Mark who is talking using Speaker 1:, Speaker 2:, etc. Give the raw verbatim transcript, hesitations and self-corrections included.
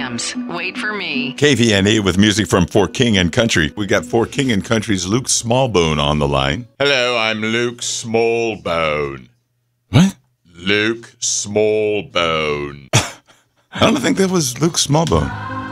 Speaker 1: jams. Wait for me.
Speaker 2: K V N E with music from For King and Country. We got For King and Country's Luke Smallbone on the line.
Speaker 3: Hello, I'm Luke Smallbone.
Speaker 2: What?
Speaker 3: Luke Smallbone.
Speaker 2: I don't think that was Luke Smallbone.